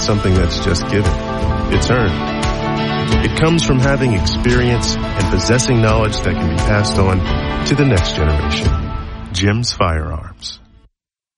something that's just given. It's earned. It comes from having experience and possessing knowledge that can be passed on to the next generation. Jim's Firearms.